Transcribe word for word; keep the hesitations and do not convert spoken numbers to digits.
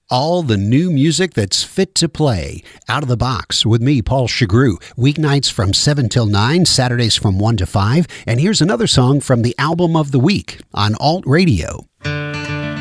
All the new music that's fit to play. Out of the Box with me, Paul Chagru. Weeknights from seven till nine, Saturdays from one to five. And here's another song from the album of the week on Alt Radio.